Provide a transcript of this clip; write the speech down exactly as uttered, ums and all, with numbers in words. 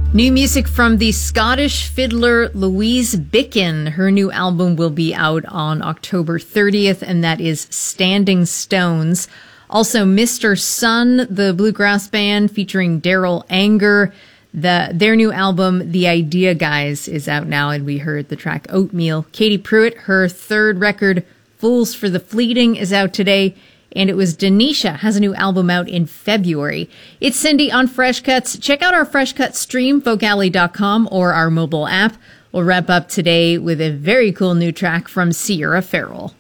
New music from the Scottish fiddler Louise Bicken. Her new album will be out on October thirtieth, and that is Standing Stones. Also, Mister Sun, the bluegrass band featuring Daryl Anger. The, their new album, The Idea Guys, is out now, and we heard the track Oatmeal. Katie Pruitt, her third record, Fools for the Fleeting, is out today. And it was Denisha, has a new album out in February. It's Cindy on Fresh Cuts. Check out our Fresh Cuts stream, folk alley dot com, or our mobile app. We'll wrap up today with a very cool new track from Sierra Farrell.